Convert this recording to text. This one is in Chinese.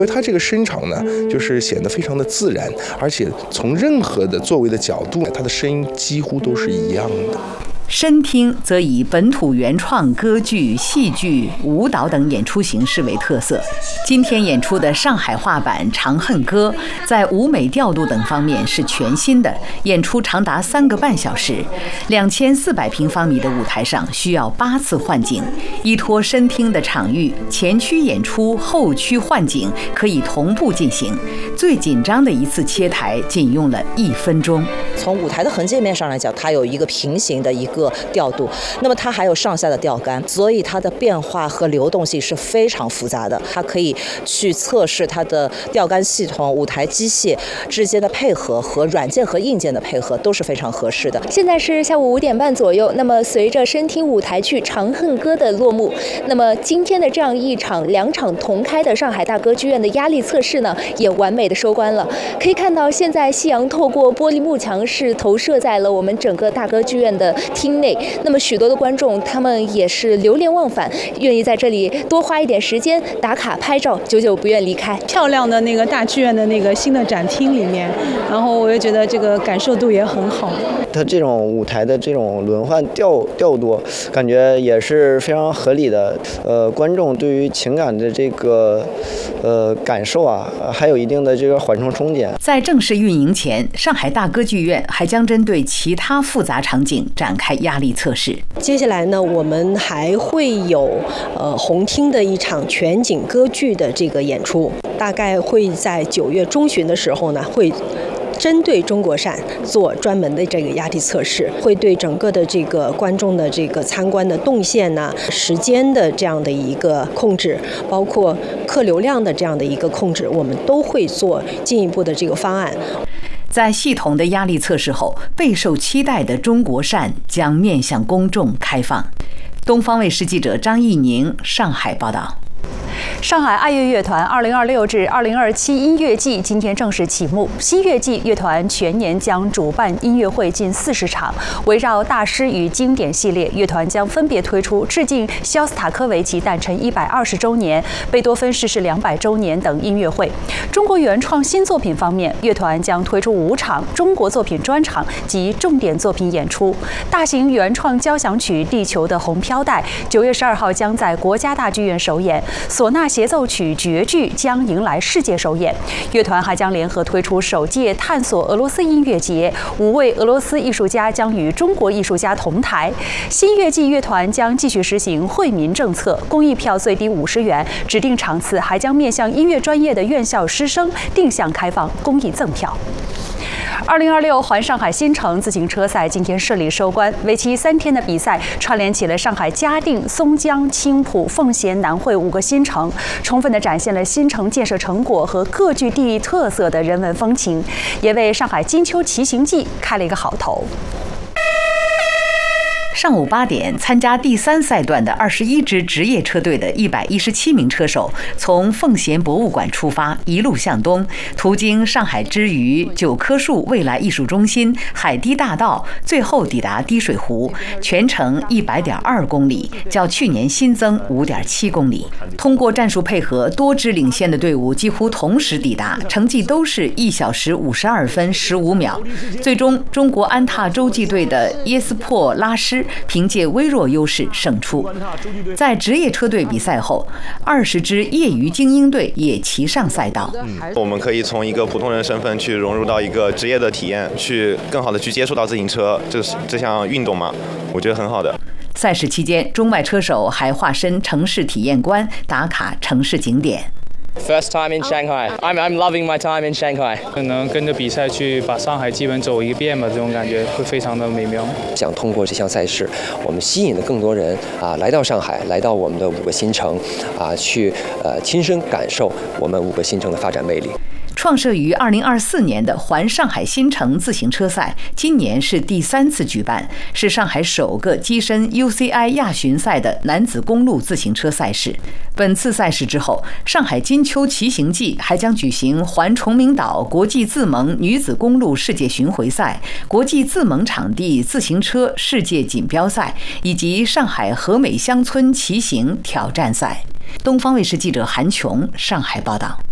因为它这个声场呢，就是显得非常的自然，而且从任何的座位的角度，它的声音几乎都是一样的。 声听则以本土原创歌剧、戏剧、舞蹈等演出形式为特色。今天演出的上海话版《长恨歌》在舞美调度等方面是全新的，演出长达3个半小时，2400平方米的舞台上需要8次换景，依托声听的场域，前区演出、后区换景可以同步进行。最紧张的一次切台仅用了1分钟。 从舞台的横界面上来讲，它有一个平行的一个调度，那么它还有上下的吊杆，所以它的变化和流动性是非常复杂的。它可以去测试它的吊杆系统、舞台机械之间的配合和软件和硬件的配合都是非常合适的。 现在是下午5点半左右，那么随着声听舞台剧《长恨歌》的落幕，那么今天的这样2场同开的上海大歌剧院的压力测试呢，也完美的收官了。可以看到，现在夕阳透过玻璃幕墙是投射在了我们整个大歌剧院的厅内。那么许多的观众，他们也是流连忘返，愿意在这里多花一点时间打卡拍照，久久不愿离开。 漂亮的那个大剧院的那个新的展厅里面，然后我也觉得这个感受度也很好。 它这种舞台的这种轮换调度，感觉也是非常合理的。观众对于情感的这个感受啊，还有一定的这个缓冲空间。 在正式运营前，上海大歌剧院还将针对其他复杂场景展开压力测试。 接下来呢，我们还会有红厅的一场全景歌剧的这个演出，大概会在9月中旬的时候呢，会针对中国扇做专门的这个压力测试，会对整个的这个观众的这个参观的动线呐、时间的这样的一个控制，包括客流量的这样的一个控制，我们都会做进一步的这个方案。 在系统的压力测试后，备受期待的中国扇将面向公众开放。东方卫视记者张艺宁上海报道。 上海爱乐乐团2026至2027音乐季今天正式启幕。新乐季乐团全年将主办音乐会近40场，围绕大师与经典系列，乐团将分别推出致敬肖斯塔科维奇诞辰120周年、贝多芬逝世200周年等音乐会。中国原创新作品方面，乐团将推出5场中国作品专场及重点作品演出。大型原创交响曲《地球的红飘带》9月12号将在国家大剧院首演。唢呐协奏曲绝剧将迎来世界首演，乐团还将联合推出首届探索俄罗斯音乐节，5位俄罗斯艺术家将与中国艺术家同台。新乐季乐团将继续实行惠民政策，公益票最低50元，指定场次还将面向音乐专业的院校师生定向开放公益赠票。2026环上海新城自行车赛今天顺利收官，为期3天的比赛串联起了上海嘉定、松江、青浦、奉贤、南汇5个新城，充分地展现了新城建设成果和各具地域特色的人文风情，也为上海金秋骑行季开了一个好头。 上午8点，参加第3赛段的21支职业车队的117名车手从奉贤博物馆出发，一路向东，途经上海之余、9棵树未来艺术中心、海堤大道，最后抵达滴水湖，全程100.2公里，较去年新增5.7公里。通过战术配合，多支领先的队伍几乎同时抵达，成绩都是1小时52分15秒。最终，中国安踏洲际队的耶斯珀拉什凭借微弱优势胜出。在职业车队比赛后，20支业余精英队也齐上赛道。 我们可以从一个普通人身份去融入到一个职业的体验，去更好的去接触到自行车这项运动嘛，我觉得很好的。 赛事期间，中外车手还化身城市体验官，打卡城市景点。 First time in Shanghai. I'm loving my time in Shanghai. 可能跟着比赛去把上海基本走一遍吧，这种感觉会非常的美妙。 想通过这项赛事，我们吸引了更多人来到上海，来到我们的5个新城去亲身感受我们5个新城的发展魅力。 创设于2024年的环上海新城自行车赛，今年是第3次举办，是上海首个跻身 UCI 亚巡赛的男子公路自行车赛事。本次赛事之后，上海金秋骑行季还将举行环崇明岛国际自盟女子公路世界巡回赛、国际自盟场地自行车世界锦标赛以及上海和美乡村骑行挑战赛。东方卫视记者韩琼上海报道。